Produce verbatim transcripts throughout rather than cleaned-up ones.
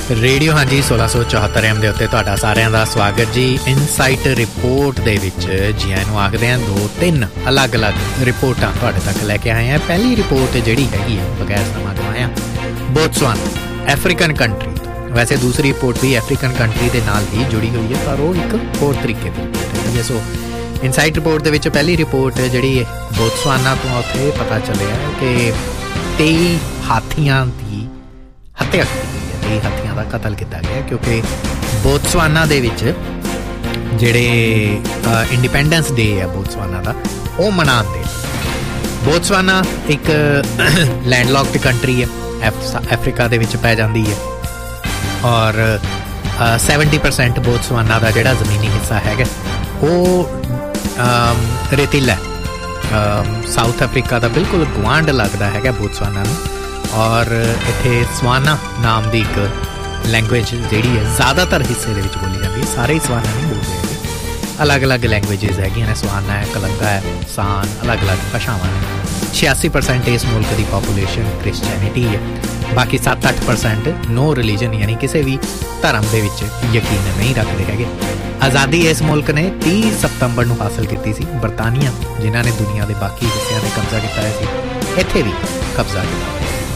Radio ਹਾਂਜੀ ਸੋਲਾਂ ਸੌ ਚੌਹੱਤਰ ਐਮ ਦੇ ਉੱਤੇ ਤੁਹਾਡਾ ਸਾਰਿਆਂ ਦਾ ਸਵਾਗਤ ਜੀ। ਇਨਸਾਈਟ ਰਿਪੋਰਟ ਦੇ ਵਿੱਚ ਜੀ ਆਇਆਂ ਨੂੰ ਆਖਦੇ ਹਾਂ। ਦੋ ਤਿੰਨ ਅਲੱਗ-ਅਲੱਗ ਰਿਪੋਰਟਾਂ ਤੁਹਾਡੇ ਤੱਕ ਲੈ ਕੇ ਆਏ ਹਾਂ। ਪਹਿਲੀ ਰਿਪੋਰਟ ਜਿਹੜੀ ਹੈਗੀ ਆ ਬਗੈਰ ਸਮਾਂ ਗਵਾਇਆ ਬੋਤਸਵਾਨਾ ਅਫਰੀਕਨ ਕੰਟਰੀ ਤੋਂ। ਵੈਸੇ ਦੂਸਰੀ ਰਿਪੋਰਟ ਵੀ ਅਫਰੀਕਨ ਕੰਟਰੀ ਦੇ ਨਾਲ ਹੀ ਜੁੜੀ ਹੋਈ ਹੈ, ਪਰ ਉਹ ਇੱਕ ਹੋਰ ਤਰੀਕੇ ਦੀ ਰਿਪੋਰਟ ਹੈਗੀ ਹੈ। ਸੋ ਇਨਸਾਈਟ ਰਿਪੋਰਟ ਦੇ ਵਿੱਚ ਪਹਿਲੀ ਰਿਪੋਰਟ ਜਿਹੜੀ ਬੋਤਸਵਾਨਾ ਤੋਂ ਉੱਥੇ ਪਤਾ ਚੱਲਿਆ ਕਿ ਤੇਈ ਹਾਥੀਆਂ ਦੀ ਹੱਤਿਆ ਕੀਤੀ ਗਈ ਹੈ। ਤੇਈ ਹਾਥੀਆਂ ਦਾ ਕਤਲ ਕੀਤਾ ਗਿਆ ਕਿਉਂਕਿ ਬੋਤਸਵਾਨਾ ਦੇ ਵਿੱਚ ਜਿਹੜੇ ਇੰਡੀਪੈਂਡੈਂਸ ਡੇ ਹੈ ਬੋਤਸਵਾਨਾ ਦਾ, ਉਹ ਮਨਾਉਂਦੇ। ਬੋਤਸਵਾਨਾ ਇੱਕ ਲੈਂਡਲੌਕਡ ਕੰਟਰੀ ਹੈ, ਅਫਰੀਕਾ ਦੇ ਵਿੱਚ ਪੈ ਜਾਂਦੀ ਹੈ, ਔਰ ਸੈਵਨਟੀ ਪਰਸੈਂਟ ਬੋਤਸਵਾਨਾ ਦਾ ਜਿਹੜਾ ਜ਼ਮੀਨੀ ਹਿੱਸਾ ਹੈਗਾ ਉਹ ਰੇਤੀਲਾ ਸਾਊਥ ਅਫਰੀਕਾ ਦਾ ਬਿਲਕੁਲ ਗੁਆਂਢ ਲੱਗਦਾ ਹੈਗਾ ਬੋਤਸਵਾਨਾ ਨੂੰ। ਔਰ ਇੱਥੇ ਸਵਾਨਾ ਨਾਮ ਦੀ ਇੱਕ ਲੈਂਗੁਏਜ ਜਿਹੜੀ ਹੈ ਜ਼ਿਆਦਾਤਰ ਹਿੱਸੇ ਦੇ ਵਿੱਚ ਬੋਲੀ ਜਾਂਦੀ ਹੈ। ਸਾਰੇ ਹੀ ਸਵਾਨਾ ਨਹੀਂ ਬੋਲਦੇ ਹੈਗੇ, ਅਲੱਗ-ਅਲੱਗ ਲੈਂਗੁਏਜਿਸ ਹੈਗੀਆਂ ਨੇ। ਸਵਾਨਾ ਹੈ, ਕਲੰਗਾ ਹੈ, ਸਾਨ, ਅਲੱਗ-ਅਲੱਗ ਭਾਸ਼ਾਵਾਂ ਨੇ। ਛਿਆਸੀ ਪਰਸੈਂਟ ਇਸ ਮੁਲਕ ਦੀ ਪਾਪੂਲੇਸ਼ਨ ਕ੍ਰਿਸਚੈਨਿਟੀ ਹੈ। ਬਾਕੀ ਸੱਤ ਅੱਠ ਪਰਸੈਂਟ ਨੋ ਰਿਲੀਜਨ ਯਾਨੀ ਕਿਸੇ ਵੀ ਧਰਮ ਦੇ ਵਿੱਚ ਯਕੀਨ ਨਹੀਂ ਰੱਖਦੇ ਹੈਗੇ। ਆਜ਼ਾਦੀ ਇਸ ਮੁਲਕ ਨੇ ਤੀਹ ਸਤੰਬਰ ਨੂੰ ਹਾਸਲ ਕੀਤੀ ਸੀ। ਬਰਤਾਨੀਆ ਜਿਨ੍ਹਾਂ ਨੇ ਦੁਨੀਆ ਦੇ ਬਾਕੀ ਹਿੱਸਿਆਂ 'ਤੇ ਕਬਜ਼ਾ ਕੀਤਾ ਹੋਇਆ ਸੀ, ਇੱਥੇ ਵੀ ਕਬਜ਼ਾ ਕੀਤਾ।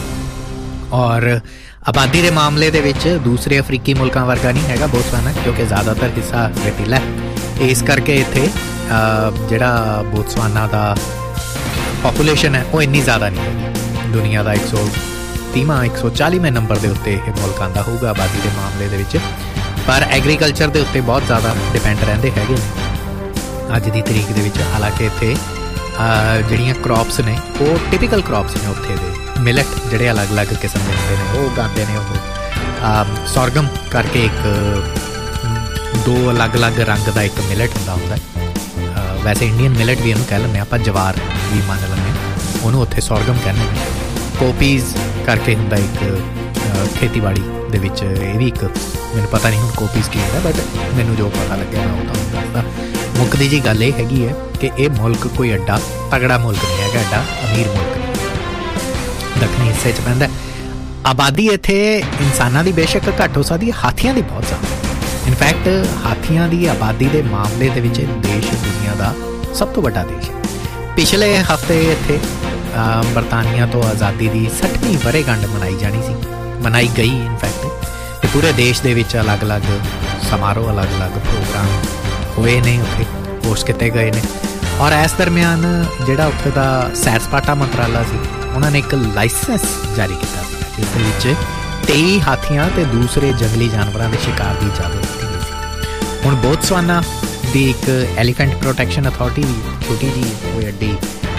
ਔਰ ਆਬਾਦੀ ਦੇ ਮਾਮਲੇ ਦੇ ਵਿੱਚ ਦੂਸਰੇ ਅਫਰੀਕੀ ਮੁਲਕਾਂ ਵਰਗਾ ਨਹੀਂ ਹੈਗਾ ਬੋਤਸਵਾਨਾ, ਕਿਉਂਕਿ ਜ਼ਿਆਦਾਤਰ ਹਿੱਸਾ ਰੇਤੀਲਾ ਹੈ। ਇਸ ਕਰਕੇ ਇੱਥੇ ਜਿਹੜਾ ਬੋਤਸਵਾਨਾ ਦਾ ਪਾਪੂਲੇਸ਼ਨ ਹੈ ਉਹ ਇੰਨੀ ਜ਼ਿਆਦਾ ਨਹੀਂ ਹੈਗੀ। ਦੁਨੀਆ ਦਾ ਇੱਕ ਸੌ ਤੀਹਵਾਂ ਇੱਕ ਸੌ ਚਾਲੀਵੇਂ ਨੰਬਰ ਦੇ ਉੱਤੇ ਇਹ ਮੁਲਕ ਆਉਂਦਾ ਹੋਊਗਾ ਆਬਾਦੀ ਦੇ ਮਾਮਲੇ ਦੇ ਵਿੱਚ, ਪਰ ਐਗਰੀਕਲਚਰ ਦੇ ਉੱਤੇ ਬਹੁਤ ਜ਼ਿਆਦਾ ਡਿਪੈਂਡ ਰਹਿੰਦੇ ਹੈਗੇ ਨੇ ਅੱਜ ਦੀ ਤਰੀਕ ਦੇ ਵਿੱਚ। ਹਾਲਾਂਕਿ ਇੱਥੇ ਜਿਹੜੀਆਂ ਕ੍ਰੌਪਸ ਨੇ ਉਹ ਟਿਪੀਕਲ ਕ੍ਰੌਪਸ ਨੇ ਉੱਥੇ ਦੇ। ਮਿਲਟ ਜਿਹੜੇ ਅਲੱਗ-ਅਲੱਗ ਕਿਸਮ ਦੇ ਹੁੰਦੇ ਨੇ ਉਹ ਉਗਾਉਂਦੇ ਨੇ। ਉਹ ਸੌਰਗਮ ਕਰਕੇ ਇੱਕ ਦੋ ਅਲੱਗ-ਅਲੱਗ ਰੰਗ ਦਾ ਇੱਕ ਮਿਲਟ ਹੁੰਦਾ ਹੁੰਦਾ ਵੈਸੇ ਇੰਡੀਅਨ ਮਿਲਟ ਵੀ ਇਹਨੂੰ ਕਹਿ ਲੈਂਦੇ ਆਪਾਂ, ਜਵਾਰ ਵੀ ਮੰਨ ਲੈਂਦੇ ਹਾਂ ਉਹਨੂੰ, ਉੱਥੇ ਸੌਰਗਮ ਕਹਿੰਦੇ ਨੇ। ਕੋਪੀਜ਼ ਕਰਕੇ ਹੁੰਦਾ ਇੱਕ ਖੇਤੀਬਾੜੀ ਦੇ ਵਿੱਚ, ਇਹ ਵੀ ਇੱਕ ਮੈਨੂੰ ਪਤਾ ਨਹੀਂ ਹੁਣ ਕੋਪੀਜ਼ ਕੀ ਹੁੰਦਾ, ਬਟ ਮੈਨੂੰ ਜੋ ਪਤਾ ਲੱਗਿਆ ਮੈਂ ਉਹ ਤੁਹਾਨੂੰ ਦੱਸਦਾ। ਮੁੱਕਦੀ ਜੀ ਗੱਲ ਇਹ ਹੈਗੀ ਹੈ ਕਿ ਇਹ ਮੁਲਕ ਕੋਈ ਐਡਾ ਤਗੜਾ ਮੁਲਕ ਨਹੀਂ ਹੈਗਾ, ਐਡਾ ਅਮੀਰ ਮੁਲਕ ਨਹੀਂ, ਦੱਖਣੀ ਹਿੱਸੇ 'ਚ ਪੈਂਦਾ। ਆਬਾਦੀ ਇੱਥੇ ਇਨਸਾਨਾਂ ਦੀ ਬੇਸ਼ੱਕ ਘੱਟ ਹੋ ਸਕਦੀ ਹੈ, ਹਾਥੀਆਂ ਦੀ ਬਹੁਤ ਜ਼ਿਆਦਾ। ਇਨਫੈਕਟ ਹਾਥੀਆਂ ਦੀ ਆਬਾਦੀ ਦੇ ਮਾਮਲੇ ਦੇ ਵਿੱਚ ਦੇਸ਼ ਦੁਨੀਆ ਦਾ ਸਭ ਤੋਂ ਵੱਡਾ ਦੇਸ਼ ਹੈ। ਪਿਛਲੇ ਹਫ਼ਤੇ ਇੱਥੇ ਬਰਤਾਨੀਆ ਤੋਂ ਆਜ਼ਾਦੀ ਦੀ ਸੱਠਵੀਂ ਵਰ੍ਹੇਗੰਢ ਮਨਾਈ ਜਾਣੀ ਸੀ, ਮਨਾਈ ਗਈ ਇਨਫੈਕਟ, ਅਤੇ ਪੂਰੇ ਦੇਸ਼ ਦੇ ਵਿੱਚ ਅਲੱਗ-ਅਲੱਗ ਸਮਾਰੋਹ, ਅਲੱਗ-ਅਲੱਗ ਪ੍ਰੋਗਰਾਮ ਹੋਏ ਨੇ, ਉੱਥੇ ਹੋਸਟ ਕੀਤੇ ਗਏ ਨੇ। ਔਰ ਇਸ ਦਰਮਿਆਨ ਜਿਹੜਾ ਉੱਥੇ ਦਾ ਸੈਰ ਸਪਾਟਾ ਮੰਤਰਾਲਾ ਸੀ, ਉਹਨਾਂ ਨੇ ਇੱਕ ਲਾਇਸੈਂਸ ਜਾਰੀ ਕੀਤਾ ਸੀ ਜਿਸ ਦੇ ਵਿੱਚ ਤੇਈ ਹਾਥੀਆਂ ਅਤੇ ਦੂਸਰੇ ਜੰਗਲੀ ਜਾਨਵਰਾਂ ਦੇ ਸ਼ਿਕਾਰ ਦੀ ਇਜਾਜ਼ਤ ਦਿੱਤੀ ਗਈ ਸੀ। ਹੁਣ ਬੋਤਸਵਾਨਾ ਦੀ ਇੱਕ ਐਲੀਫੈਂਟ ਪ੍ਰੋਟੈਕਸ਼ਨ ਅਥਾਰਟੀ ਵੀ ਛੋਟੀ ਜਿਹੀ, ਕੋਈ ਐਡੀ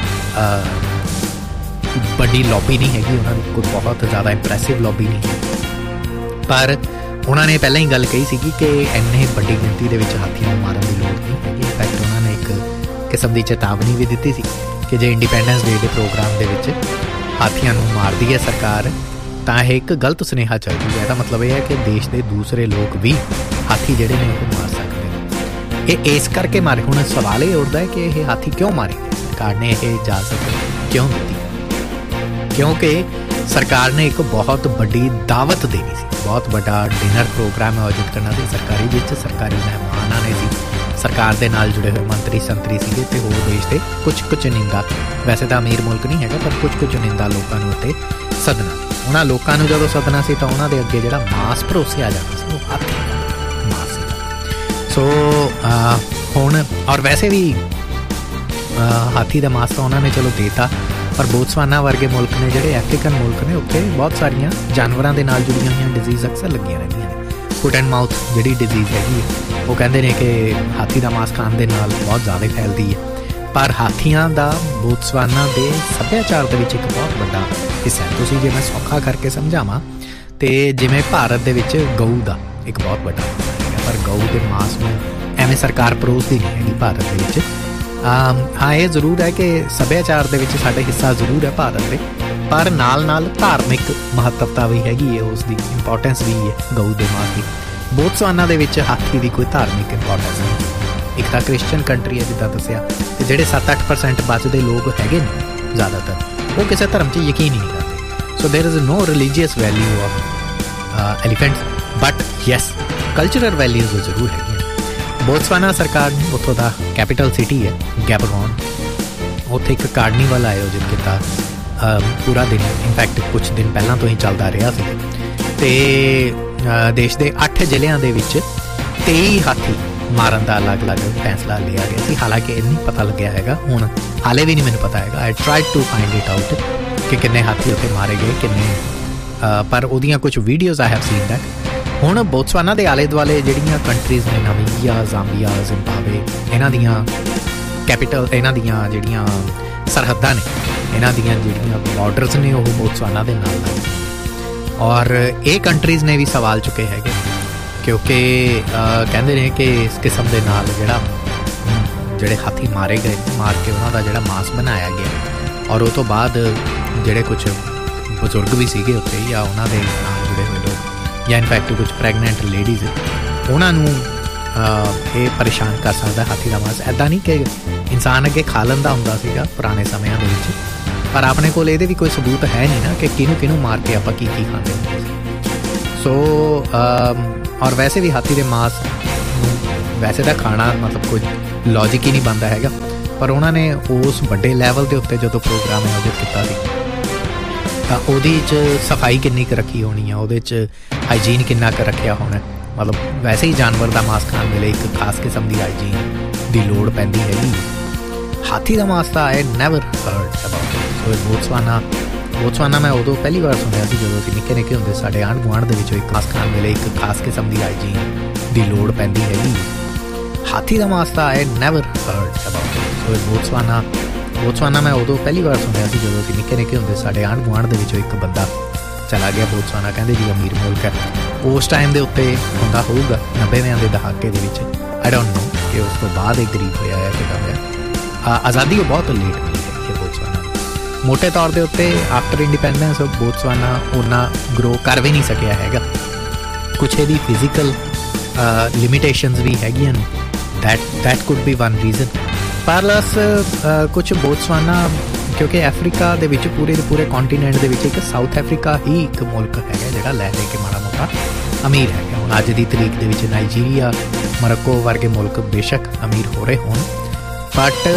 ਵੱਡੀ ਲੌਬੀ ਨਹੀਂ ਹੈਗੀ ਉਹਨਾਂ ਦੀ, ਕੋਈ ਬਹੁਤ ਜ਼ਿਆਦਾ ਇੰਪ੍ਰੈਸਿਵ ਲੌਬੀ ਨਹੀਂ ਹੈ, ਪਰ ਉਹਨਾਂ ਨੇ ਪਹਿਲਾਂ ਹੀ ਗੱਲ ਕਹੀ ਸੀਗੀ ਕਿ ਇੰਨੇ ਵੱਡੀ ਗਿਣਤੀ ਦੇ ਵਿੱਚ ਹਾਥੀਆਂ ਨੂੰ ਮਾਰਨ ਦੀ ਲੋੜ ਨਹੀਂ ਹੈਗੀ। ਇਨਫੈਕਟ ਉਹਨਾਂ ਨੇ ਇੱਕ ਕਿਸਮ ਦੀ ਚੇਤਾਵਨੀ ਵੀ ਦਿੱਤੀ ਸੀ ਕਿ ਜੇ ਇੰਡੀਪੈਂਡੈਂਸ ਡੇ ਦੇ ਪ੍ਰੋਗਰਾਮ ਦੇ ਵਿੱਚ ਹਾਥੀਆਂ ਨੂੰ ਮਾਰਦੀ ਹੈ ਸਰਕਾਰ ਤਾਂ ਇਹ ਇੱਕ ਗਲਤ ਸੁਨੇਹਾ ਚੱਲ ਜੂਗਾ। ਇਹਦਾ ਮਤਲਬ ਇਹ ਹੈ ਕਿ ਦੇਸ਼ ਦੇ ਦੂਸਰੇ ਲੋਕ ਵੀ ਹਾਥੀ ਜਿਹੜੇ ਨੇ ਉਹ ਮਾਰ ਸਕਦੇ ਨੇ। ਇਹ ਇਸ ਕਰਕੇ ਮਾਰੇ। ਹੁਣ ਸਵਾਲ ਇਹ ਉੱਠਦਾ ਹੈ ਕਿ ਇਹ ਹਾਥੀ ਕਿਉਂ ਮਾਰੇ ਗਏ, ਸਰਕਾਰ ਨੇ ਇਹ ਇਜਾਜ਼ਤ ਕਿਉਂ ਦਿੱਤੀ? ਕਿਉਂਕਿ ਸਰਕਾਰ ਨੇ ਇੱਕ ਬਹੁਤ ਵੱਡੀ ਦਾਵਤ ਦੇਣੀ ਸੀ, ਬਹੁਤ ਵੱਡਾ ਡਿਨਰ ਪ੍ਰੋਗਰਾਮ ਆਯੋਜਿਤ ਕਰਨਾ ਸੀ ਸਰਕਾਰੀ, ਵਿੱਚ ਸਰਕਾਰੀ ਮਹਿਮਾਨ ਆਉਣੇ ਸੀ, ਸਰਕਾਰ ਦੇ ਨਾਲ ਜੁੜੇ ਹੋਏ ਮੰਤਰੀ ਸੰਤਰੀ ਸੀਗੇ, ਅਤੇ ਹੋਰ ਦੇਸ਼ ਦੇ ਕੁਛ ਕੁ ਚੁਣਿੰਦਾ, ਵੈਸੇ ਤਾਂ ਅਮੀਰ ਮੁਲਕ ਨਹੀਂ ਹੈਗਾ, ਪਰ ਕੁਛ ਕੁ ਚੁਣਿੰਦਾ ਲੋਕਾਂ ਨੂੰ ਉੱਥੇ ਸੱਦਣਾ। ਉਹਨਾਂ ਲੋਕਾਂ ਨੂੰ ਜਦੋਂ ਸੱਦਣਾ ਸੀ ਤਾਂ ਉਹਨਾਂ ਦੇ ਅੱਗੇ ਜਿਹੜਾ ਮਾਸ ਪਰੋਸਿਆ ਜਾਂਦਾ ਸੀ ਉਹ ਹਾਥੀ ਦਾ ਮਾਸ ਸੀਗਾ। ਸੋ ਹੁਣ ਔਰ ਵੈਸੇ ਵੀ ਹਾਥੀ ਦਾ ਮਾਸ ਤਾਂ ਉਹਨਾਂ ਨੇ ਚਲੋ ਦੇਤਾ, ਪਰ ਬੋਤਸਵਾਨਾ ਵਰਗੇ ਮੁਲਕ ਨੇ ਜਿਹੜੇ ਅਫਰੀਕਨ ਮੁਲਕ ਨੇ, ਉੱਥੇ ਬਹੁਤ ਸਾਰੀਆਂ ਜਾਨਵਰਾਂ ਦੇ ਨਾਲ ਜੁੜੀਆਂ ਹੋਈਆਂ ਡਿਜ਼ੀਜ਼ ਅਕਸਰ ਲੱਗੀਆਂ ਰਹਿੰਦੀਆਂ ਨੇ। ਫੁੱਟ ਐਂਡ ਮਾਊਥ ਜਿਹੜੀ ਡਿਜ਼ੀਜ਼ ਹੈਗੀ ਹੈ, ਉਹ ਕਹਿੰਦੇ ਨੇ ਕਿ ਹਾਥੀ ਦਾ ਮਾਸ ਖਾਣ ਦੇ ਨਾਲ ਬਹੁਤ ਜ਼ਿਆਦਾ ਫੈਲਦੀ ਹੈ। ਪਰ ਹਾਥੀਆਂ ਦਾ ਬੋਤਸਵਾਨਾ ਦੇ ਸੱਭਿਆਚਾਰ ਦੇ ਵਿੱਚ ਇੱਕ ਬਹੁਤ ਵੱਡਾ ਹਿੱਸਾ ਹੈ। ਤੁਸੀਂ ਜੇ ਮੈਂ ਸੌਖਾ ਕਰਕੇ ਸਮਝਾਵਾਂ ਤੇ ਜਿਵੇਂ ਭਾਰਤ ਦੇ ਵਿੱਚ ਗਊ ਦਾ ਇੱਕ ਬਹੁਤ ਵੱਡਾ ਹਿੱਸਾ ਹੈਗਾ, ਪਰ ਗਊ ਦੇ ਮਾਸ ਨੂੰ ਐਵੇਂ ਸਰਕਾਰ ਪਰੋਸਦੀ ਨਹੀਂ ਹੈਗੀ ਭਾਰਤ ਦੇ ਵਿੱਚ। ਹਾਂ, ਇਹ ਜ਼ਰੂਰ ਹੈ ਕਿ ਸੱਭਿਆਚਾਰ ਦੇ ਵਿੱਚ ਸਾਡੇ ਹਿੱਸਾ ਜ਼ਰੂਰ ਹੈ ਭਾਰਤ ਦੇ, ਪਰ ਨਾਲ ਨਾਲ ਧਾਰਮਿਕ ਮਹੱਤਵਤਾ ਵੀ ਹੈਗੀ ਹੈ, ਉਸ ਦੀ ਇੰਪੋਰਟੈਂਸ ਵੀ ਹੈ ਗਊ ਦੇ ਮਾਸ ਦੀ। ਬੋਤਸਵਾਨਾ ਦੇ ਵਿੱਚ ਹਾਥੀ ਦੀ ਕੋਈ ਧਾਰਮਿਕ ਇੰਪੋਰਟੈਂਸ ਨਹੀਂ। ਇੱਕ ਤਾਂ ਕ੍ਰਿਸਚਨ ਕੰਟਰੀ ਹੈ ਜਿੱਦਾਂ ਦੱਸਿਆ, ਅਤੇ ਜਿਹੜੇ ਸੱਤ ਅੱਠ ਪਰਸੈਂਟ ਬਚਦੇ ਲੋਕ ਹੈਗੇ ਨੇ ਜ਼ਿਆਦਾਤਰ, ਉਹ ਕਿਸੇ ਧਰਮ 'ਚ ਯਕੀਨ ਹੀ ਨਹੀਂ ਕਰਦੇ। ਸੋ there is no religious value of ਐਲੀਫੈਂਟਸ, but yes cultural values ਜ਼ਰੂਰ ਹੈਗੀਆਂ। ਬੋਤਸਵਾਨਾ ਸਰਕਾਰ ਨੇ ਉੱਥੋਂ ਦਾ ਕੈਪੀਟਲ ਸਿਟੀ ਹੈ ਗੈਬਰੋਨ, ਉੱਥੇ ਇੱਕ ਕਾਰਨੀਵਲ ਆਯੋਜਿਤ ਕੀਤਾ ਪੂਰਾ ਦਿਨ, ਇਨਫੈਕਟ ਕੁਛ ਦਿਨ ਪਹਿਲਾਂ ਤੋਂ ਹੀ ਚੱਲਦਾ ਰਿਹਾ ਸੀ। ਅਤੇ ਦੇਸ਼ ਦੇ ਅੱਠ ਜ਼ਿਲ੍ਹਿਆਂ ਦੇ ਵਿੱਚ ਤੇਈ ਹਾਥੀ ਮਾਰਨ ਦਾ ਅਲੱਗ ਅਲੱਗ ਫੈਸਲਾ ਲਿਆ ਗਿਆ ਸੀ। ਹਾਲਾਂਕਿ ਇਹ ਨਹੀਂ ਪਤਾ ਲੱਗਿਆ ਹੈਗਾ, ਹੁਣ ਹਾਲੇ ਵੀ ਨਹੀਂ ਮੈਨੂੰ ਪਤਾ ਹੈਗਾ। ਆਈ tried to find it out ਕਿ ਕਿੰਨੇ ਹਾਥੀ ਉੱਥੇ ਮਾਰੇ ਗਏ, ਕਿੰਨੇ, ਪਰ ਉਹਦੀਆਂ ਕੁਛ videos I have seen that. ਹੁਣ ਬੋਤਸਵਾਨਾ ਦੇ ਆਲੇ ਦੁਆਲੇ ਜਿਹੜੀਆਂ ਕੰਟਰੀਜ਼ ਨੇ, ਨਾਮੀਬੀਆ, ਜ਼ਾਂਬੀਆ, ਜ਼ਿੰਬਾਬਵੇ, ਇਹਨਾਂ ਦੀਆਂ ਕੈਪੀਟਲ, ਇਹਨਾਂ ਦੀਆਂ ਜਿਹੜੀਆਂ ਸਰਹੱਦਾਂ ਨੇ, ਇਹਨਾਂ ਦੀਆਂ ਜਿਹੜੀਆਂ ਬਾਰਡਰਸ ਨੇ, ਉਹ ਬੋਤਸਵਾਨਾ ਦੇ ਨਾਲ ਲੱਗਦੀਆਂ। ਔਰ ਇਹ ਕੰਟਰੀਜ਼ ਨੇ ਵੀ ਸਵਾਲ ਚੁੱਕੇ ਹੈਗੇ, ਕਿਉਂਕਿ ਕਹਿੰਦੇ ਨੇ ਕਿ ਇਸ ਕਿਸਮ ਦੇ ਨਾਲ ਜਿਹੜਾ ਜਿਹੜੇ ਹਾਥੀ ਮਾਰੇ ਗਏ, ਮਾਰ ਕੇ ਉਹਨਾਂ ਦਾ ਜਿਹੜਾ ਮਾਸ ਬਣਾਇਆ ਗਿਆ, ਔਰ ਉਹ ਤੋਂ ਬਾਅਦ ਜਿਹੜੇ ਕੁਛ ਬਜ਼ੁਰਗ ਵੀ ਸੀਗੇ ਉੱਥੇ, ਜਾਂ ਉਹਨਾਂ ਦੇ ਨਾਲ ਜੁੜੇ ਹੋਏ ਲੋਕ, ਜਾਂ ਇਨਫੈਕਟ ਕੁਛ ਪ੍ਰੈਗਨੈਂਟ ਲੇਡੀਜ਼, ਉਹਨਾਂ ਨੂੰ ਇਹ ਪਰੇਸ਼ਾਨ ਕਰ ਸਕਦਾ ਹਾਥੀ ਦਾ ਮਾਸ। ਇੱਦਾਂ ਨਹੀਂ ਕਿ ਇਨਸਾਨ ਅੱਗੇ ਖਾ ਲੈਂਦਾ ਹੁੰਦਾ ਸੀਗਾ ਪੁਰਾਣੇ ਸਮਿਆਂ ਦੇ ਵਿੱਚ, ਪਰ ਆਪਣੇ ਕੋਲ ਇਹਦੇ ਵੀ ਕੋਈ ਸਬੂਤ ਹੈ ਨਹੀਂ ਨਾ ਕਿ ਕਿਹਨੂੰ ਕਿਹਨੂੰ ਮਾਰ ਕੇ ਆਪਾਂ ਕੀ ਕੀ ਖਾਂਦੇ ਹੁੰਦੇ ਸੀ। ਸੋ ਔਰ ਵੈਸੇ ਵੀ ਹਾਥੀ ਦੇ ਮਾਸ ਨੂੰ ਵੈਸੇ ਤਾਂ ਖਾਣਾ ਮਤਲਬ ਕੋਈ ਲੌਜਿਕ ਹੀ ਨਹੀਂ ਬਣਦਾ ਹੈਗਾ, ਪਰ ਉਹਨਾਂ ਨੇ ਉਸ ਵੱਡੇ ਲੈਵਲ ਦੇ ਉੱਤੇ ਜਦੋਂ ਪ੍ਰੋਗਰਾਮ ਆਯੋਜਿਤ ਕੀਤਾ ਸੀ ਤਾਂ ਉਹਦੇ 'ਚ ਸਫਾਈ ਕਿੰਨੀ ਕੁ ਰੱਖੀ ਹੋਣੀ ਆ, ਉਹਦੇ 'ਚ ਹਾਈਜੀਨ ਕਿੰਨਾ ਕੁ ਰੱਖਿਆ ਹੋਣਾ। ਮਤਲਬ ਵੈਸੇ ਹੀ ਜਾਨਵਰ ਦਾ ਮਾਸ ਖਾਣ ਵੇਲੇ ਇੱਕ ਖਾਸ ਕਿਸਮ ਦੀ ਹਾਈਜੀਨ ਦੀ ਲੋੜ ਪੈਂਦੀ ਹੈਗੀ। ਹਾਥੀ ਦਾ ਮਾਸ ਤਾਂ I never heard about it. So Botswana Botswana ਮੈਂ ਉਦੋਂ ਪਹਿਲੀ ਵਾਰ ਸੁਣਿਆ ਸੀ ਜਦੋਂ ਅਸੀਂ ਨਿੱਕੇ ਨਿੱਕੇ ਹੁੰਦੇ। ਸਾਡੇ ਆਂਢ ਗੁਆਂਢ ਦੇ ਵਿੱਚੋਂ ਇੱਕ ਖਾਸ ਖਾਣ ਵੇਲੇ ਇੱਕ ਖਾਸ ਕਿਸਮ ਦੀ ਹਾਈਜੀਨ ਦੀ ਲੋੜ ਪੈਂਦੀ ਹੈਗੀ। ਹਾਥੀ ਦਾ ਮਾਸ ਤਾਂ I never heard about it. So Botswana Botswana ਮੈਂ ਉਦੋਂ ਪਹਿਲੀ ਵਾਰ ਸੁਣਿਆ ਸੀ ਜਦੋਂ ਅਸੀਂ ਨਿੱਕੇ ਨਿੱਕੇ ਹੁੰਦੇ। ਸਾਡੇ ਆਂਢ ਗੁਆਂਢ ਦੇ ਵਿੱਚੋਂ ਇੱਕ ਬੰਦਾ ਚਲਾ ਗਿਆ ਬੋਤਸਵਾਨਾ, ਕਹਿੰਦੇ ਜੀ ਅਮੀਰ ਮੁਲਕ ਹੈ। ਉਸ ਟਾਈਮ ਦੇ ਉੱਤੇ ਹੁੰਦਾ ਹੋਊਗਾ ਨੱਬੇਵਿਆਂ ਦੇ ਦਹਾਕੇ ਦੇ ਵਿੱਚ, ਆਈ ਡੋਂਟ ਨੋ ਕਿ ਉਸ ਤੋਂ ਬਾਅਦ ਇਹ ਗਰੀਬ ਹੋਇਆ ਹੈ ਕਿੱਦਾਂ ਹੋਇਆ। ਆਜ਼ਾਦੀ ਉਹ ਬਹੁਤ ਲੇਟ ਮਿਲੀ ਹੈ ਇਹ ਬੋਤਸਵਾਨਾ। ਮੋਟੇ ਤੌਰ ਦੇ ਉੱਤੇ ਆਫਟਰ ਇੰਡੀਪੈਂਡੈਂਸ ਬੋਤਸਵਾਨਾ ਓਨਾ ਗਰੋ ਕਰ ਵੀ ਨਹੀਂ ਸਕਿਆ ਹੈਗਾ। ਕੁਛ ਇਹਦੀ ਫਿਜ਼ੀਕਲ ਲਿਮਿਟੇਸ਼ਨਸ ਵੀ ਹੈਗੀਆਂ ਨੇ, that that could B one reason. Plus ਕੁਛ ਬੋਤਸਵਾਨਾ ਕਿਉਂਕਿ ਅਫਰੀਕਾ ਦੇ ਵਿੱਚ ਪੂਰੇ ਦੇ ਪੂਰੇ ਕੰਟੀਨੈਂਟ ਦੇ ਵਿੱਚ ਇੱਕ ਸਾਊਥ ਅਫਰੀਕਾ ਹੀ ਇੱਕ ਮੁਲਕ ਹੈਗਾ ਜਿਹੜਾ ਲੈ ਲੈ ਕੇ ਮਾੜਾ ਮੋਟਾ ਅਮੀਰ ਹੈਗਾ। ਹੁਣ ਅੱਜ ਦੀ ਤਰੀਕ ਦੇ ਵਿੱਚ ਨਾਈਜੀਰੀਆ, ਮੋਰੋਕੋ ਵਰਗੇ ਮੁਲਕ ਬੇਸ਼ੱਕ ਅਮੀਰ ਹੋ ਰਹੇ ਹੋਣ, ਬਟ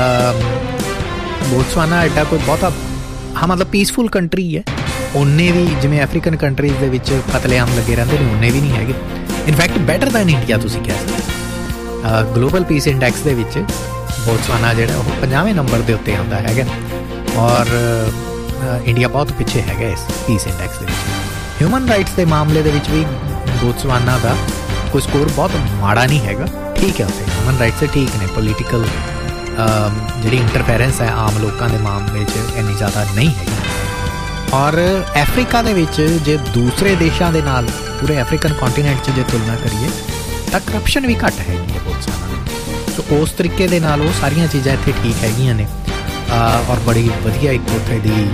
ਬੋਤਸਵਾਨਾ ਐਡਾ ਕੋਈ ਬਹੁਤਾ ਹਾਂ ਮਤਲਬ ਪੀਸਫੁਲ ਕੰਟਰੀ ਹੈ। ਉਹਨੇ ਵੀ ਜਿਵੇਂ ਅਫਰੀਕਨ ਕੰਟਰੀਜ਼ ਦੇ ਵਿੱਚ ਕਤਲੇਆਮ ਲੱਗੇ ਰਹਿੰਦੇ ਨੇ, ਉਹਨੇ ਵੀ ਨਹੀਂ ਹੈਗੇ। ਇਨਫੈਕਟ ਬੈਟਰ ਦੈਨ ਇੰਡੀਆ ਤੁਸੀਂ ਕਹਿ ਸਕਦੇ। ਗਲੋਬਲ ਪੀਸ ਇੰਡੈਕਸ ਦੇ ਵਿੱਚ ਬੋਤਸਵਾਨਾ ਜਿਹੜਾ ਉਹ ਪੰਜਾਹਵੇਂ ਨੰਬਰ ਦੇ ਉੱਤੇ ਆਉਂਦਾ ਹੈਗਾ, ਔਰ ਇੰਡੀਆ ਬਹੁਤ ਪਿੱਛੇ ਹੈਗਾ ਇਸ ਪੀਸ ਇੰਡੈਕਸ ਦੇ ਵਿੱਚ। ਹਿਊਮਨ ਰਾਈਟਸ ਦੇ ਮਾਮਲੇ ਦੇ ਵਿੱਚ ਵੀ ਬੋਤਸਵਾਨਾ ਦਾ ਕੋਈ ਸਕੋਰ ਬਹੁਤ ਮਾੜਾ ਨਹੀਂ ਹੈਗਾ, ਠੀਕ ਹੈ। ਉੱਥੇ ਹਿਊਮਨ ਰਾਈਟਸ ਠੀਕ ਨੇ, ਪੋਲੀਟੀਕਲ ਜਿਹੜੀ ਇੰਟਰਫੇਰੈਂਸ ਹੈ ਆਮ ਲੋਕਾਂ ਦੇ ਮਾਮਲੇ 'ਚ ਇੰਨੀ ਜ਼ਿਆਦਾ ਨਹੀਂ ਹੈਗੀ। ਔਰ ਅਫਰੀਕਾ ਦੇ ਵਿੱਚ ਜੇ ਦੂਸਰੇ ਦੇਸ਼ਾਂ ਦੇ ਨਾਲ ਪੂਰੇ ਅਫਰੀਕਨ ਕੰਟੀਨੈਂਟ 'ਚ ਜੇ ਤੁਲਨਾ ਕਰੀਏ ਤਾਂ ਕਰਪਸ਼ਨ ਵੀ ਘੱਟ ਹੈਗੀ ਹੈ ਬੋਤਸਵਾਨਾ ਦੀ। ਸੋ ਉਸ ਤਰੀਕੇ ਦੇ ਨਾਲ ਉਹ ਸਾਰੀਆਂ ਚੀਜ਼ਾਂ ਇੱਥੇ ਠੀਕ ਹੈਗੀਆਂ ਨੇ, ਔਰ ਬੜੀ ਵਧੀਆ ਇੱਕ ਉੱਥੇ ਦੀ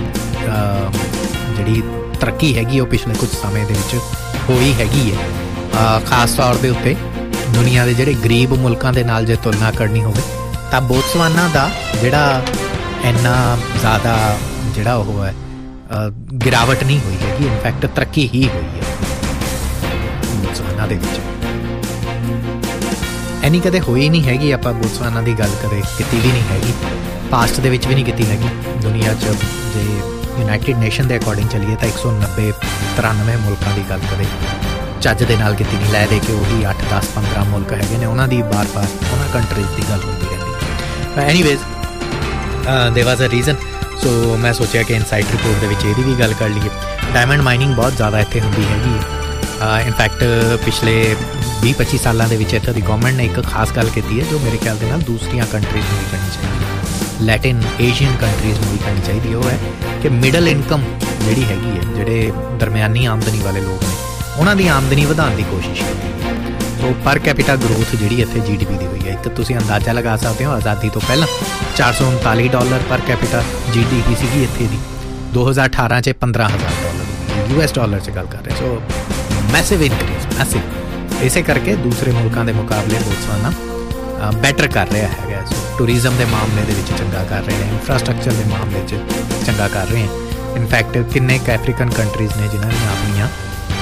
ਜਿਹੜੀ ਤਰੱਕੀ ਹੈਗੀ ਉਹ ਪਿਛਲੇ ਕੁਝ ਸਮੇਂ ਦੇ ਵਿੱਚ ਹੋਈ ਹੈਗੀ ਹੈ। ਖਾਸ ਤੌਰ ਦੇ ਉੱਤੇ ਦੁਨੀਆ ਦੇ ਜਿਹੜੇ ਗਰੀਬ ਮੁਲਕਾਂ ਦੇ ਨਾਲ ਜੇ ਤੁਲਨਾ ਕਰਨੀ ਹੋਵੇ ਤਾਂ ਬੋਤਸਵਾਨਾ ਦਾ ਜਿਹੜਾ ਇੰਨਾ ਜ਼ਿਆਦਾ ਜਿਹੜਾ ਉਹ ਹੈ ਗਿਰਾਵਟ ਨਹੀਂ ਹੋਈ ਹੈਗੀ, ਇਨਫੈਕਟ ਤਰੱਕੀ ਹੀ ਹੋਈ ਹੈ ਬੋਤਸਵਾਨਾ ਦੇ ਵਿੱਚ। ਇੰਨੀ ਕਦੇ ਹੋਈ ਨਹੀਂ ਹੈਗੀ, ਆਪਾਂ ਬੋਤਸਵਾਨਾ ਦੀ ਗੱਲ ਕਦੇ ਕੀਤੀ ਵੀ ਨਹੀਂ ਹੈਗੀ, ਪਾਸਟ ਦੇ ਵਿੱਚ ਵੀ ਨਹੀਂ ਕੀਤੀ ਹੈਗੀ। ਦੁਨੀਆ 'ਚ ਜੇ ਯੂਨਾਈਟਿਡ ਨੇਸ਼ਨ ਦੇ ਅਕੋਰਡਿੰਗ ਚੱਲੀਏ ਤਾਂ ਇੱਕ ਸੌ ਨੱਬੇ ਤਰਾਨਵੇਂ ਮੁਲਕਾਂ ਦੀ ਗੱਲ ਕਦੇ ਚੱਜ ਦੇ ਨਾਲ ਕੀਤੀ ਨਹੀਂ। ਲੈ ਦੇ ਕੇ ਉਹੀ ਅੱਠ ਦਸ ਪੰਦਰਾਂ ਮੁਲਕ ਹੈਗੇ ਨੇ, ਉਹਨਾਂ ਦੀ ਬਾਰ ਬਾਰ ਉਹਨਾਂ ਕੰਟਰੀਜ਼ ਦੀ ਗੱਲ ਹੁੰਦੀ ਰਹਿੰਦੀ। ਐਨੀਵੇਜ਼ ਦੇਰ ਵਾਜ਼ ਅ ਰੀਜ਼ਨ। ਸੋ ਮੈਂ ਸੋਚਿਆ ਕਿ ਇਨਸਾਈਟ ਰਿਪੋਰਟ ਦੇ ਵਿੱਚ ਇਹਦੀ ਵੀ ਗੱਲ ਕਰ ਲਈਏ। ਡਾਇਮੰਡ ਮਾਈਨਿੰਗ ਬਹੁਤ ਜ਼ਿਆਦਾ ਇੱਥੇ ਹੁੰਦੀ ਹੈਗੀ ਹੈ। ਇਨਫੈਕਟ ਪਿਛਲੇ ਵੀਹ ਪੱਚੀ ਸਾਲਾਂ ਦੇ ਵਿੱਚ ਇੱਥੇ ਦੀ ਗੌਰਮੈਂਟ ਨੇ ਇੱਕ ਖਾਸ ਗੱਲ ਕੀਤੀ ਹੈ ਜੋ ਮੇਰੇ ਖਿਆਲ ਦੇ ਨਾਲ ਦੂਸਰੀਆਂ ਕੰਟਰੀਜ਼ ਨੂੰ ਵੀ ਕਰਨੀ ਚਾਹੀਦੀ ਹੈ, ਲੈਟਿਨ ਏਸ਼ੀਅਨ ਕੰਟਰੀਜ਼ ਨੂੰ ਵੀ ਕਰਨੀ ਚਾਹੀਦੀ। ਉਹ ਹੈ ਕਿ ਮਿਡਲ ਇਨਕਮ ਜਿਹੜੀ ਹੈਗੀ ਹੈ, ਜਿਹੜੇ ਦਰਮਿਆਨੀ ਆਮਦਨੀ ਵਾਲੇ ਲੋਕ ਨੇ, ਉਹਨਾਂ ਦੀ ਆਮਦਨੀ ਵਧਾਉਣ ਦੀ ਕੋਸ਼ਿਸ਼ ਕੀਤੀ ਹੈ। ਸੋ ਪਰ ਕੈਪੀਟਾ ਗਰੋਥ ਜਿਹੜੀ ਇੱਥੇ ਜੀ ਡੀ ਪੀ ਦੀ ਹੋਈ ਹੈ, ਇੱਕ ਤੁਸੀਂ ਅੰਦਾਜ਼ਾ ਲਗਾ ਸਕਦੇ ਹੋ ਆਜ਼ਾਦੀ ਤੋਂ ਪਹਿਲਾਂ ਚਾਰ ਸੌ ਉਨਤਾਲੀ ਡਾਲਰ ਪਰ ਕੈਪੀਟਾ ਜੀ ਡੀ ਪੀ ਸੀਗੀ ਇੱਥੇ ਦੀ। ਦੋ ਹਜ਼ਾਰ ਅਠਾਰਾਂ 'ਚ ਪੰਦਰਾਂ ਹਜ਼ਾਰ ਡਾਲਰ ਯੂ ਐਸ ਡਾਲਰ 'ਚ ਗੱਲ ਕਰ ਰਹੇ। ਸੋ ਮੈਸਿਵ ਇਨਕਰੀਜ਼, ਮੈਸਿਵ। ਇਸੇ ਕਰਕੇ ਦੂਸਰੇ ਮੁਲਕਾਂ ਦੇ ਮੁਕਾਬਲੇ ਬੋਤਸਵਾਨਾ ਬੈਟਰ ਕਰ ਰਿਹਾ ਹੈਗਾ। ਸੋ ਟੂਰਿਜ਼ਮ ਦੇ ਮਾਮਲੇ ਦੇ ਵਿੱਚ ਚੰਗਾ ਕਰ ਰਹੇ ਨੇ, ਇਨਫਰਾਸਟਰਕਚਰ ਦੇ ਮਾਮਲੇ 'ਚ ਚੰਗਾ ਕਰ ਰਹੇ ਹਨ। ਇਨਫੈਕਟ ਕਿੰਨੇ ਕੁ ਅਫਰੀਕਨ ਕੰਟਰੀਜ਼ ਨੇ ਜਿਨ੍ਹਾਂ ਦੀਆਂ ਆਪਣੀਆਂ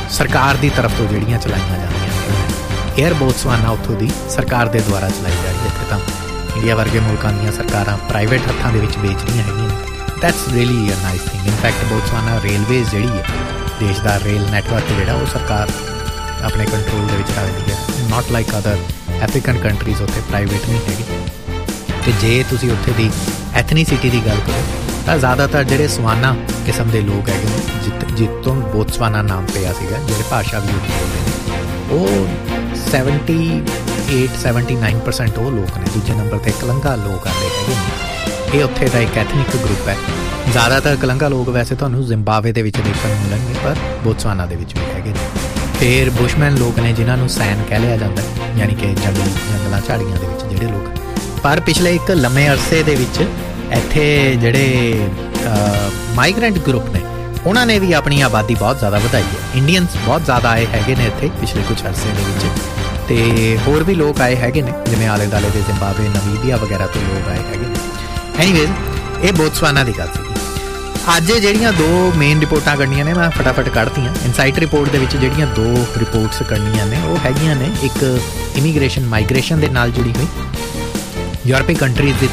ਸਰਕਾਰ ਦੀ ਤਰਫ ਤੋਂ ਜਿਹੜੀਆਂ ਚਲਾਈਆਂ ਜਾਂਦੀਆਂ ਨੇ। ਏਅਰ ਬੋਤਸਵਾਨਾ ਉੱਥੋਂ ਦੀ ਸਰਕਾਰ ਦੇ ਦੁਆਰਾ ਚਲਾਈ ਜਾ ਰਹੀ ਹੈ। ਇੱਥੇ ਤਾਂ ਇੰਡੀਆ ਵਰਗੇ ਮੁਲਕਾਂ ਦੀਆਂ ਸਰਕਾਰਾਂ ਪ੍ਰਾਈਵੇਟ ਹੱਥਾਂ ਦੇ ਵਿੱਚ ਵੇਚ ਰਹੀਆਂ ਹੈਗੀਆਂ। That's really a nice thing. In fact Botswana railways ਜਿਹੜੀ ਹੈ, ਦੇਸ਼ ਦਾ ਰੇਲ ਨੈਟਵਰਕ ਜਿਹੜਾ ਉਹ ਸਰਕਾਰ ਆਪਣੇ ਕੰਟਰੋਲ ਦੇ ਵਿੱਚ ਰੱਖਦੀ ਹੈ। ਨਾਟ ਲਾਈਕ ਅਦਰ ਐਫਰੀਕਨ ਕੰਟਰੀਜ਼, ਉੱਥੇ ਪ੍ਰਾਈਵੇਟ ਨਹੀਂ ਹੈਗੀ। ਅਤੇ ਜੇ ਤੁਸੀਂ ਉੱਥੇ ਦੀ ਐਥਨੀਸਿਟੀ ਦੀ ਗੱਲ ਕਰੋ ਤਾਂ ਜ਼ਿਆਦਾਤਰ ਜਿਹੜੇ ਸਵਾਨਾ ਕਿਸਮ ਦੇ ਲੋਕ ਹੈਗੇ ਨੇ, ਜਿੱਤ ਜਿੱਤੋਂ ਬੋਤਸਵਾਨਾ ਨਾਮ ਪਿਆ ਸੀਗਾ, ਜਿਹੜੇ ਭਾਸ਼ਾ ਵੀ ਉੱਥੇ ਬੋਲਦੇ ਨੇ, ਉਹ seventy eight seventy nine percent ਉਹ ਲੋਕ ਨੇ। ਦੂਜੇ ਨੰਬਰ 'ਤੇ ਕਲੰਗਾ ਲੋਕ ਆਉਂਦੇ ਹੈਗੇ ਨੇ। ਇਹ ਉੱਥੇ ਦਾ ਇੱਕ ਐਥਨਿਕ ਗਰੁੱਪ ਹੈ। ਜ਼ਿਆਦਾਤਰ ਕਲੰਗਾ ਲੋਕ ਵੈਸੇ ਤੁਹਾਨੂੰ ਜ਼ਿੰਬਾਬਵੇ ਦੇ ਵਿੱਚ ਦੇਖਣ ਨੂੰ ਮਿਲਣਗੇ, ਪਰ ਬੋਤਸਵਾਨਾ ਦੇ ਵਿੱਚ ਵੀ ਹੈਗੇ ਨੇ। ਫਿਰ ਬੁਸ਼ਮੈਨ ਲੋਕ ਨੇ, ਜਿਨ੍ਹਾਂ ਨੂੰ ਸੈਨ ਕਹਿ ਲਿਆ ਜਾਂਦਾ, ਯਾਨੀ ਕਿ ਜੰਗਲ ਜੰਗਲਾਂ ਝਾੜੀਆਂ ਦੇ ਵਿੱਚ ਜਿਹੜੇ ਲੋਕ। ਪਰ ਪਿਛਲੇ ਇੱਕ ਲੰਮੇ ਅਰਸੇ ਦੇ ਵਿੱਚ ਇੱਥੇ ਜਿਹੜੇ ਮਾਈਗਰੈਂਟ ਗਰੁੱਪ ਨੇ, ਉਹਨਾਂ ਨੇ ਵੀ ਆਪਣੀ ਆਬਾਦੀ ਬਹੁਤ ਜ਼ਿਆਦਾ ਵਧਾਈ ਹੈ। ਇੰਡੀਅਨਸ ਬਹੁਤ ਜ਼ਿਆਦਾ ਆਏ ਹੈਗੇ ਨੇ ਇੱਥੇ ਪਿਛਲੇ ਕੁਛ ਅਰਸੇ ਦੇ ਵਿੱਚ, ਅਤੇ ਹੋਰ ਵੀ ਲੋਕ ਆਏ ਹੈਗੇ ਨੇ, ਜਿਵੇਂ ਆਲੇ ਦੁਆਲੇ ਦੇ ਜ਼ਿੰਬਾਬਵੇ, ਨਮੀਬੀਆ ਵਗੈਰਾ ਤੋਂ ਲੋਕ ਆਏ ਹੈਗੇ ਨੇ। ਐਨੀਵੇਜ਼, ਇਹ ਬੋਤਸਵਾਨਾ ਦੀ ਗੱਲ ਸੀਗੀ। ਅੱਜ ਜਿਹੜੀਆਂ ਦੋ ਮੇਨ ਰਿਪੋਰਟਾਂ ਕਰਨੀਆਂ ਨੇ, ਮੈਂ ਫਟਾਫਟ ਕੱਢਤੀਆਂ। ਇਨਸਾਈਟ ਰਿਪੋਰਟ ਦੇ ਵਿੱਚ ਜਿਹੜੀਆਂ ਦੋ ਰਿਪੋਰਟਸ ਕਰਨੀਆਂ ਨੇ, ਉਹ ਹੈਗੀਆਂ ਨੇ ਇੱਕ ਇਮੀਗ੍ਰੇਸ਼ਨ ਮਾਈਗ੍ਰੇਸ਼ਨ ਦੇ ਨਾਲ ਜੁੜੀ ਹੋਈ, ਯੂਰਪੀ ਕੰਟਰੀਜ਼ ਦੀ